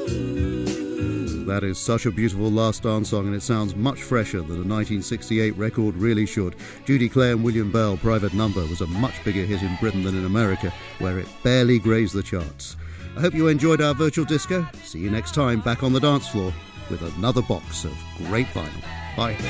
That is such a beautiful last dance song, and it sounds much fresher than a 1968 record really should. Judy Clay and William Bell, Private Number, was a much bigger hit in Britain than in America, where it barely grazed the charts. I hope you enjoyed our virtual disco. See you next time back on the dance floor with another box of great vinyl. Bye.